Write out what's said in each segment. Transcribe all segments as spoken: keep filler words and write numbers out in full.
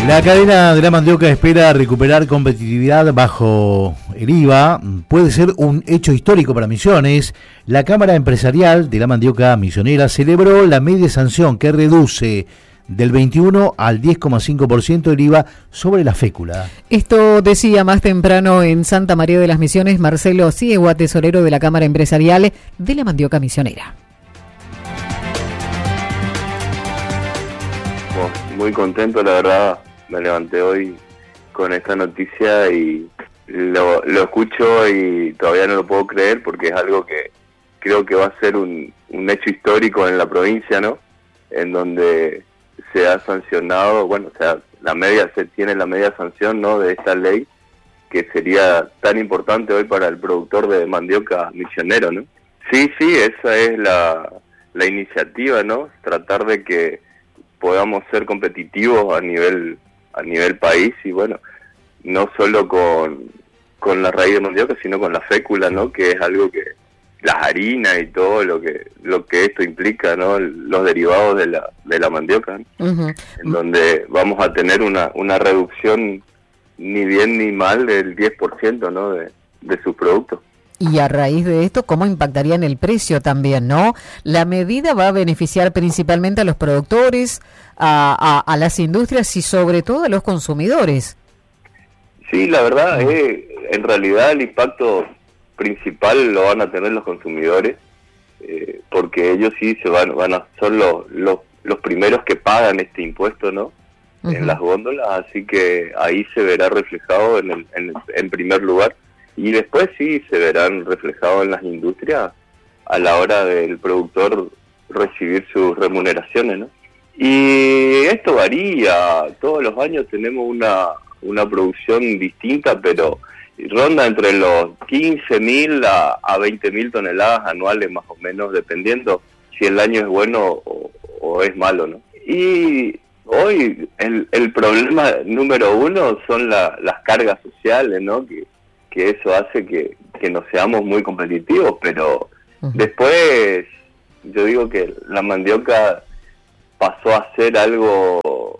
La cadena de la mandioca espera recuperar competitividad bajo el I V A. Puede ser un hecho histórico para Misiones. La Cámara Empresarial de la Mandioca Misionera celebró la media sanción que reduce del veintiuno al diez coma cinco por ciento del I V A sobre la fécula. Esto decía más temprano en Santa María de las Misiones Marcelo Ciegua, tesorero de la Cámara Empresarial de la Mandioca Misionera. Muy contento, la verdad. Me levanté hoy con esta noticia y lo, lo escucho y todavía no lo puedo creer, porque es algo que creo que va a ser un, un hecho histórico en la provincia, ¿no? En donde se ha sancionado, bueno, o sea, la media, se tiene la media sanción, ¿no?, de esta ley, que sería tan importante hoy para el productor de mandioca misionero, ¿no? Sí, sí, esa es la, la iniciativa, ¿no? Tratar de que podamos ser competitivos a nivel a nivel país, y bueno, no solo con, con la raíz de mandioca, sino con la fécula, ¿no?, que es algo que, las harinas y todo lo que lo que esto implica, ¿no?, los derivados de la de la mandioca, ¿no? Uh-huh. En donde vamos a tener una una reducción ni bien ni mal del diez por ciento, ¿no?, de, de sus productos. Y a raíz de esto, ¿cómo impactaría en el precio también, no? La medida va a beneficiar principalmente a los productores, a, a, a las industrias y sobre todo a los consumidores. Sí, la verdad es, eh, en realidad el impacto principal lo van a tener los consumidores, eh, porque ellos sí se van, van a ser los, los, los primeros que pagan este impuesto, ¿no? Uh-huh. En las góndolas, así que ahí se verá reflejado en, el, en, en primer lugar. Y después sí se verán reflejados en las industrias a la hora del productor recibir sus remuneraciones, ¿no? Y esto varía, todos los años tenemos una, una producción distinta, pero ronda entre los quince mil a, a veinte mil toneladas anuales más o menos, dependiendo si el año es bueno o, o es malo, ¿no? Y hoy el, el problema número uno son la, las cargas sociales, ¿no? Que que eso hace que, que no seamos muy competitivos, pero uh-huh. Después yo digo que la mandioca pasó a ser algo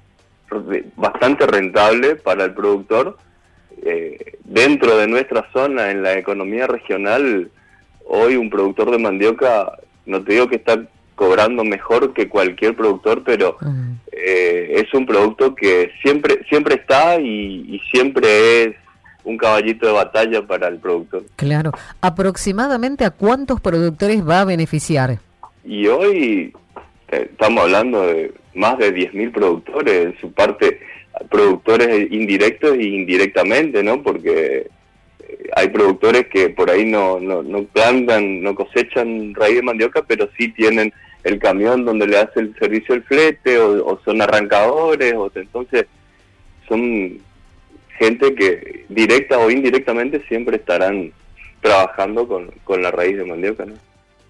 bastante rentable para el productor. Eh, dentro de nuestra zona, en la economía regional, hoy un productor de mandioca, no te digo que está cobrando mejor que cualquier productor, pero uh-huh. eh, es un producto que siempre, siempre está y, y siempre es un caballito de batalla para el productor. Claro. ¿Aproximadamente a cuántos productores va a beneficiar? Y hoy eh, estamos hablando de más de diez mil productores, en su parte productores indirectos e indirectamente, ¿no? Porque eh, hay productores que por ahí no, no, no plantan, no cosechan raíz de mandioca, pero sí tienen el camión donde le hace el servicio el flete, o, o son arrancadores, o entonces son gente que directa o indirectamente siempre estarán trabajando con, con la raíz de mandioca, ¿no?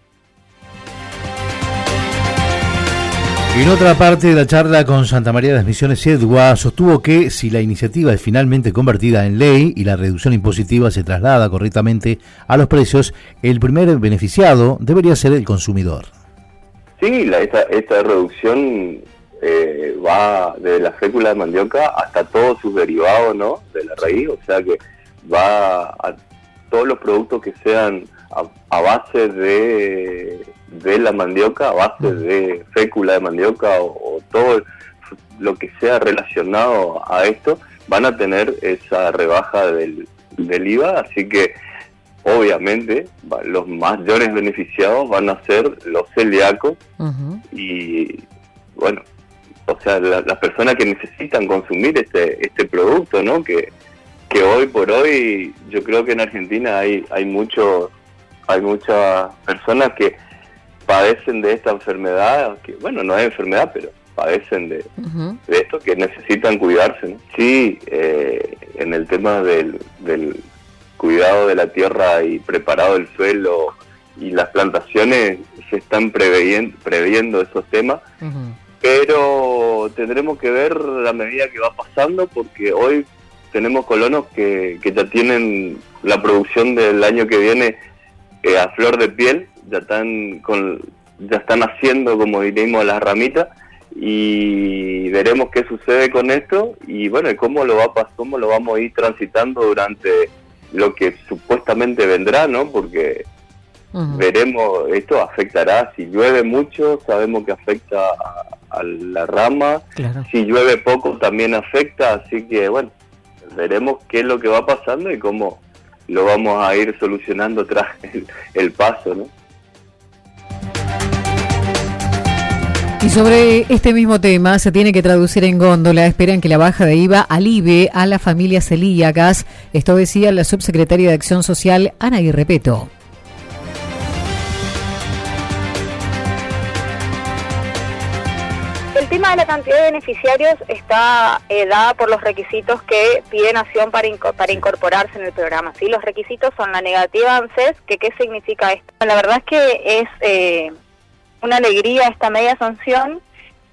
En otra parte de la charla con Santa María de las Misiones, Ciegua sostuvo que si la iniciativa es finalmente convertida en ley y la reducción impositiva se traslada correctamente a los precios, el primer beneficiado debería ser el consumidor. Sí, la, esta, esta reducción Eh, va desde la fécula de mandioca hasta todos sus derivados, ¿no?, de la raíz, o sea que va a todos los productos que sean a, a base de, de la mandioca, a base de fécula de mandioca, o, o todo lo que sea relacionado a esto, van a tener esa rebaja del, del I V A, así que obviamente los mayores beneficiados van a ser los celíacos. Uh-huh. Y bueno, o sea, la, las personas que necesitan consumir este este producto, ¿no? Que que hoy por hoy yo creo que en Argentina hay hay mucho hay muchas personas que padecen de esta enfermedad, que bueno, no es enfermedad, pero padecen de, uh-huh. de esto, que necesitan cuidarse, ¿no? Sí, eh, en el tema del, del cuidado de la tierra y preparado del suelo y las plantaciones, se están previendo, previendo esos temas. Uh-huh. Pero tendremos que ver la medida que va pasando, porque hoy tenemos colonos que, que ya tienen la producción del año que viene eh, a flor de piel, ya están con ya están haciendo, como diríamos, las ramitas, y veremos qué sucede con esto y bueno, cómo lo va a pasar, cómo lo vamos a ir transitando durante lo que supuestamente vendrá, ¿no? Porque uh-huh. veremos, esto afectará, si llueve mucho, sabemos que afecta a, a la rama, claro. si llueve poco también afecta, así que bueno, veremos qué es lo que va pasando y cómo lo vamos a ir solucionando tras el, el paso, ¿no? Y sobre este mismo tema, se tiene que traducir en góndola. Esperan que la baja de I V A alivie a las familias celíacas. Esto decía la subsecretaria de Acción Social, Anaí Repetto. El tema de la cantidad de beneficiarios está eh, dada por los requisitos que pide Nación para, inco- para incorporarse en el programa. ¿Sí? Los requisitos son la negativa ANSES, que ¿qué significa esto? La verdad es que es... Eh, una alegría esta media sanción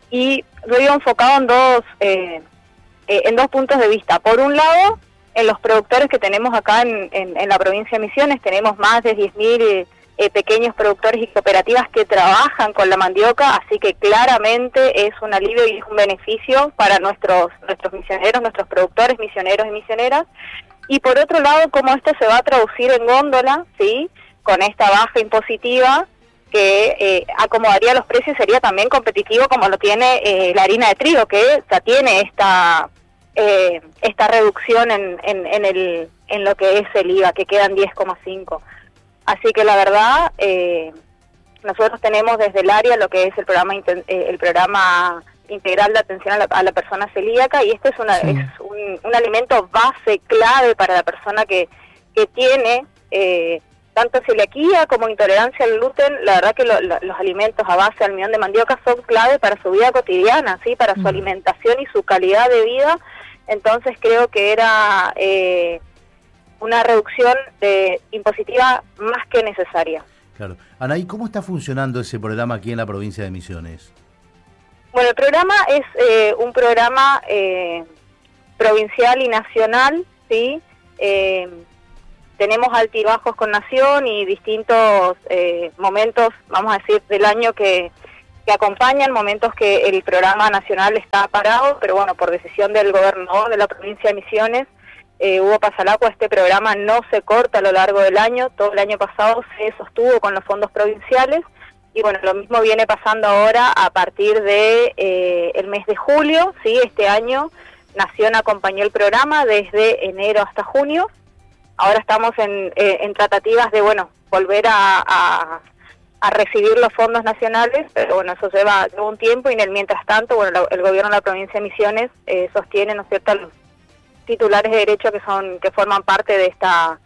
y lo digo enfocado en dos eh, eh, en dos puntos de vista. Por un lado, en los productores que tenemos acá en, en, en la provincia de Misiones, tenemos más de diez mil eh, pequeños productores y cooperativas que trabajan con la mandioca, así que claramente es un alivio y es un beneficio para nuestros nuestros misioneros, nuestros productores, misioneros y misioneras. Y por otro lado, cómo esto se va a traducir en góndola, ¿sí? Con esta baja impositiva, que eh, acomodaría los precios, sería también competitivo como lo tiene eh, la harina de trigo, que ya tiene esta eh, esta reducción en, en, en, el, en lo que es el I V A, que quedan diez coma cinco. Así que la verdad, eh, nosotros tenemos desde el área lo que es el programa eh, el programa integral de atención a la, a la persona celíaca, y esto es, una, sí. es un, un alimento base clave para la persona que, que tiene... Eh, tanto celiaquía como intolerancia al gluten. La verdad que lo, lo, los alimentos a base de almidón de mandioca son clave para su vida cotidiana, ¿sí? Para su mm. alimentación y su calidad de vida. Entonces creo que era eh, una reducción de impositiva más que necesaria. Claro. Anaí, ¿cómo está funcionando ese programa aquí en la provincia de Misiones? Bueno, el programa es eh, un programa eh, provincial y nacional, ¿sí? Eh, Tenemos altibajos con Nación y distintos eh, momentos, vamos a decir, del año que, que acompañan, momentos que el programa nacional está parado, pero bueno, por decisión del gobernador de la provincia de Misiones, eh, Hugo Pasalacqua, este programa no se corta a lo largo del año. Todo el año pasado se sostuvo con los fondos provinciales y bueno, lo mismo viene pasando ahora a partir de eh, el mes de julio, ¿sí? Este año Nación acompañó el programa desde enero hasta junio. Ahora estamos en, eh, en tratativas de, bueno, volver a, a, a recibir los fondos nacionales, pero bueno, eso lleva, lleva un tiempo y en el mientras tanto, bueno, la, el gobierno de la provincia de Misiones eh, sostiene, ¿no es cierto?, a los titulares de derecho que son que forman parte de esta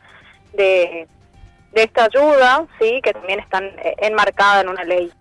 de, de esta ayuda, sí, que también están eh, enmarcada en una ley.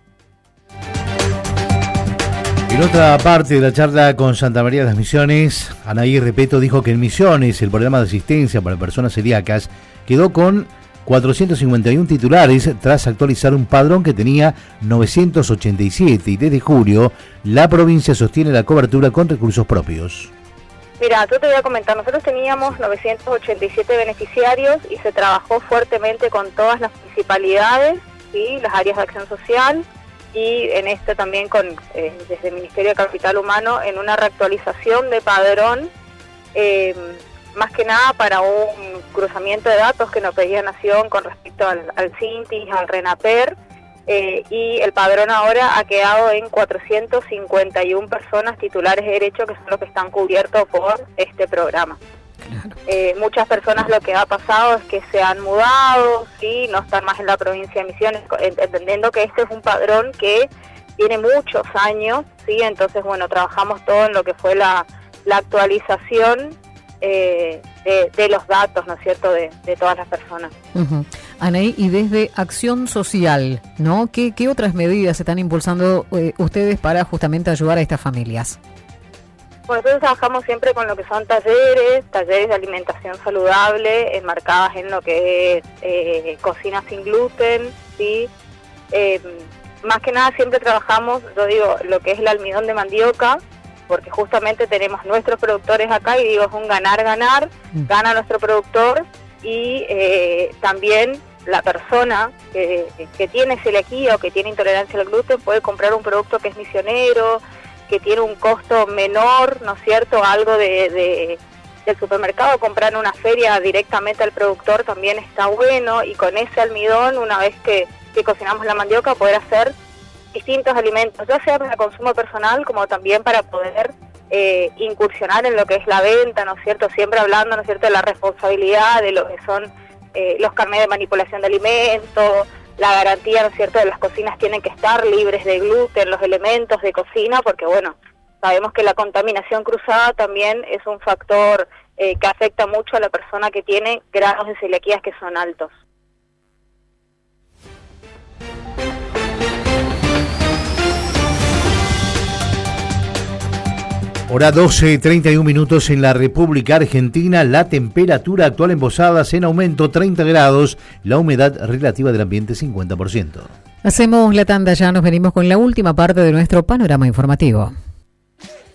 En otra parte de la charla con Santa María de las Misiones, Anaí Repetto dijo que en Misiones el programa de asistencia para personas celíacas quedó con cuatrocientos cincuenta y uno titulares tras actualizar un padrón que tenía novecientos ochenta y siete y desde julio la provincia sostiene la cobertura con recursos propios. Mira, yo te voy a comentar, nosotros teníamos novecientos ochenta y siete beneficiarios y se trabajó fuertemente con todas las municipalidades, ¿sí? Las áreas de acción social, y en esto también con eh, desde el Ministerio de Capital Humano en una reactualización de padrón, eh, más que nada para un cruzamiento de datos que nos pedía Nación con respecto al, al CINTIS, al RENAPER, eh, y el padrón ahora ha quedado en cuatrocientos cincuenta y uno personas titulares de derecho, que son los que están cubiertos por este programa. Claro. Eh, muchas personas lo que ha pasado es que se han mudado, sí, no están más en la provincia de Misiones, entendiendo que este es un padrón que tiene muchos años, sí, entonces bueno, trabajamos todo en lo que fue la, la actualización eh, de, de los datos, ¿no es cierto?, de, de todas las personas. Uh-huh. Anaí, y desde Acción Social, ¿no? ¿Qué, qué otras medidas están impulsando eh, ustedes para justamente ayudar a estas familias? Bueno, nosotros trabajamos siempre con lo que son talleres, talleres de alimentación saludable, enmarcadas en lo que es eh, cocina sin gluten, ¿sí? Eh, más que nada siempre trabajamos, yo digo, lo que es el almidón de mandioca, porque justamente tenemos nuestros productores acá y digo, es un ganar-ganar, mm. gana nuestro productor y eh, también la persona que, que tiene celiaquía o que tiene intolerancia al gluten puede comprar un producto que es misionero, que tiene un costo menor, ¿no es cierto?, algo de, de del supermercado, comprar en una feria directamente al productor también está bueno, y con ese almidón, una vez que, que cocinamos la mandioca, poder hacer distintos alimentos, ya sea para consumo personal como también para poder eh, incursionar en lo que es la venta, ¿no es cierto?, siempre hablando, ¿no es cierto?, de la responsabilidad de lo que son eh, los carnets de manipulación de alimentos, la garantía, ¿no es cierto?, de las cocinas tienen que estar libres de gluten, los elementos de cocina, porque bueno, sabemos que la contaminación cruzada también es un factor eh, que afecta mucho a la persona que tiene grados de celiaquías que son altos. Hora doce, treinta y un minutos en la República Argentina. La temperatura actual en Posadas en aumento treinta grados, la humedad relativa del ambiente cincuenta por ciento. Hacemos la tanda, ya nos venimos con la última parte de nuestro panorama informativo.